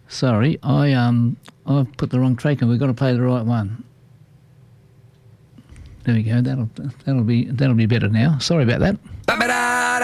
Sorry, I've put the wrong track and we've got to play the right one. There we go. That'll be better now. Sorry about that.